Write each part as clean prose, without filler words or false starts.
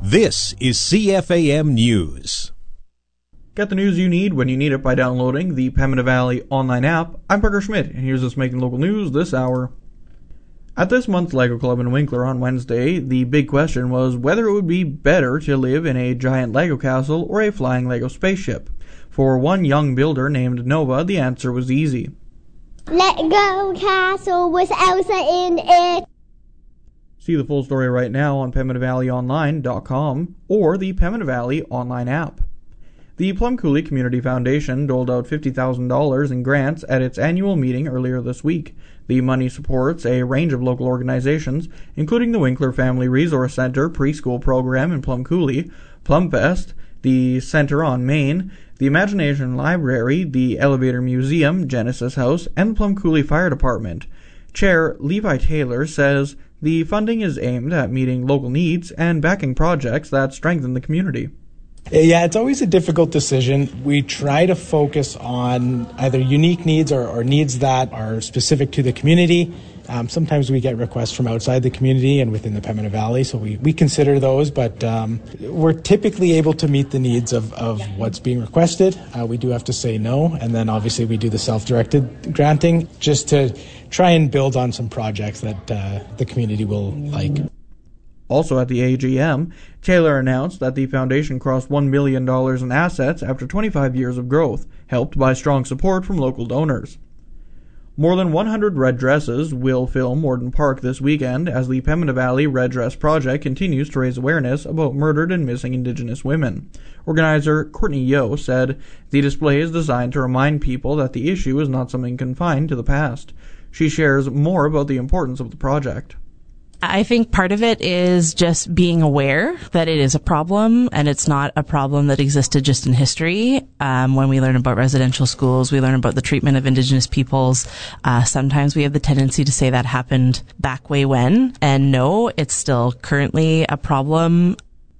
This is CFAM News. Get the news you need when you need it by downloading the Pembina Valley online app. I'm Parker Schmidt, and here's what's making local news this hour. At this month's LEGO Club in Winkler on Wednesday, the big question was whether it would be better to live in a giant LEGO castle or a flying LEGO spaceship. For one young builder named Nova, the answer was easy. LEGO castle with Elsa in it. See the full story right now on PembinaValleyOnline.com or the Pembina Valley online app. The Plum Coulee Community Foundation doled out $50,000 in grants at its annual meeting earlier this week. The money supports a range of local organizations, including the Winkler Family Resource Center preschool program in Plum Coulee, Plumfest, the Center on Main, the Imagination Library, the Elevator Museum, Genesis House, and the Plum Coulee Fire Department. Chair Levi Taylor says the funding is aimed at meeting local needs and backing projects that strengthen the community. Yeah, it's always a difficult decision. We try to focus on either unique needs or needs that are specific to the community. Sometimes we get requests from outside the community and within the Pembina Valley, so we consider those, but we're typically able to meet the needs of what's being requested. We do have to say no, and then obviously we do the self-directed granting just to try and build on some projects that the community will like. Also at the AGM, Taylor announced that the foundation crossed $1 million in assets after 25 years of growth, helped by strong support from local donors. More than 100 red dresses will fill Morden Park this weekend as the Pembina Valley Red Dress Project continues to raise awareness about murdered and missing Indigenous women. Organizer Courtney Yeo said the display is designed to remind people that the issue is not something confined to the past. She shares more about the importance of the project. I think part of it is just being aware that it is a problem, and it's not a problem that existed just in history. When we learn about residential schools, we learn about the treatment of Indigenous peoples. Sometimes we have the tendency to say that happened back way when, and no, it's still currently a problem.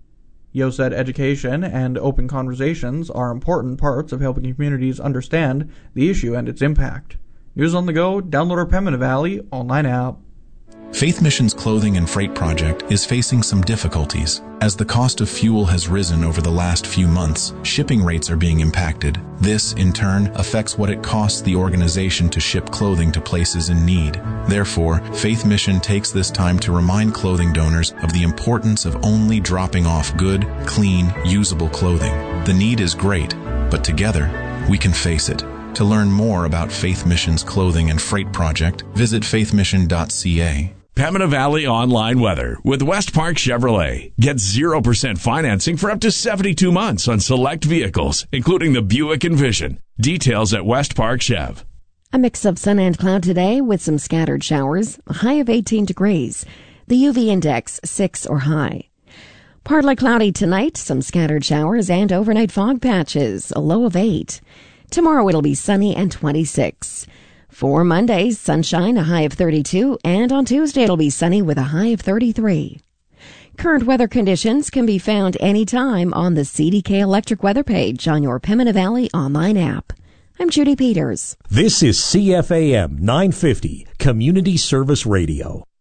Yo said education and open conversations are important parts of helping communities understand the issue and its impact. News on the go, download our Pembina Valley online app. Faith Mission's clothing and freight project is facing some difficulties. As the cost of fuel has risen over the last few months, shipping rates are being impacted. This, in turn, affects what it costs the organization to ship clothing to places in need. Therefore, Faith Mission takes this time to remind clothing donors of the importance of only dropping off good, clean, usable clothing. The need is great, but together, we can face it. To learn more about Faith Mission's clothing and freight project, visit faithmission.ca. Pembina Valley online weather with West Park Chevrolet. Get 0% financing for up to 72 months on select vehicles, including the Buick Envision. Details at West Park Chev. A mix of sun and cloud today with some scattered showers, a high of 18 degrees. The UV index 6 or high. Partly cloudy tonight, some scattered showers and overnight fog patches, a low of 8. Tomorrow it'll be sunny and 26. For Monday, sunshine, a high of 32, and on Tuesday it'll be sunny with a high of 33. Current weather conditions can be found anytime on the CDK Electric weather page on your Pembina Valley online app. I'm Judy Peters. This is CFAM 950, Community Service Radio.